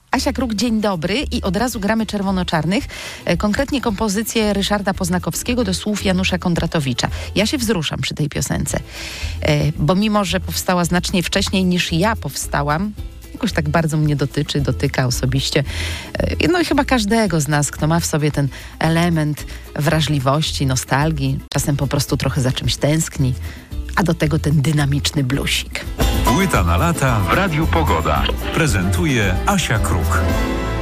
Asia Kruk, dzień dobry i od razu gramy Czerwono-Czarnych, konkretnie kompozycję Ryszarda Poznakowskiego do słów Janusza Kondratowicza. Ja się wzruszam przy tej piosence, bo mimo, że powstała znacznie wcześniej niż ja powstałam, jakoś tak bardzo mnie dotyka osobiście. No i chyba każdego z nas, kto ma w sobie ten element wrażliwości, nostalgii, czasem po prostu trochę za czymś tęskni, a do tego ten dynamiczny bluesik. Płyta na lata w Radiu Pogoda. Prezentuje Asia Kruk.